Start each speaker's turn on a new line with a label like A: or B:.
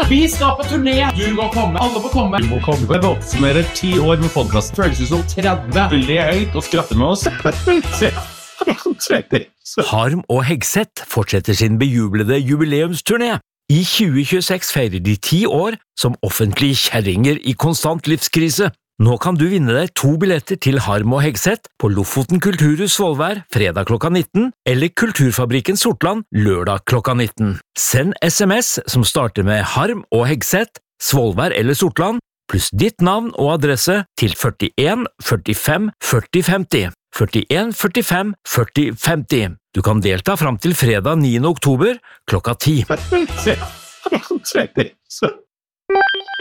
A: Vi skal på turné. Du må komme. Alle må komme. Du må komme. Vi oppsummerer 10 år med podcasten. Føles ut som 30. Veldig høyt og skratter med oss.
B: Harm og Hegseth fortsetter sin bejublede jubileumsturné. I 2026 feirer de 10 år som offentlige kjerringer i konstant livskrise. Nå kan du vinne deg 2 billetter til Harm og Hegseth på Lofoten Kulturhus Svolvær fredag klokka 19 eller Kulturfabrikken Sortland lørdag klokka 19. Send SMS som starter med Harm og Hegseth, Svolvær eller Sortland, pluss ditt navn og adresse til 41 45 40 50. 41 45 40 50. Du kan delta fram til fredag 9. oktober klokka 10.